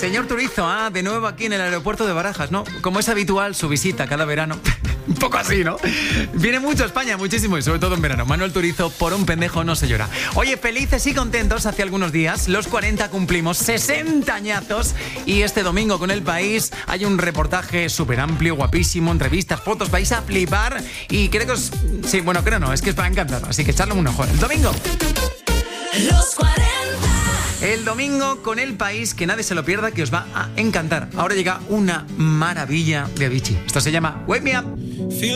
Señor Turizo, de nuevo aquí en el aeropuerto de Barajas, ¿no? Como es habitual su visita cada verano. Un poco así, ¿no? Viene mucho a España, muchísimo, y sobre todo en verano. Manuel Turizo, por un pendejo no se llora. Oye, felices y contentos, hace algunos días, los 40 cumplimos 60 añazos, y este domingo con El País hay un reportaje súper amplio, guapísimo, entrevistas, fotos, vais a flipar, y creo que os... Sí, bueno, creo no, es que os va a encantar, así que echarle un ojo. El domingo. Los 40. El domingo con El País, que nadie se lo pierda, que os va a encantar. Ahora llega una maravilla de Avicii. Esto se llama Wake Me Up.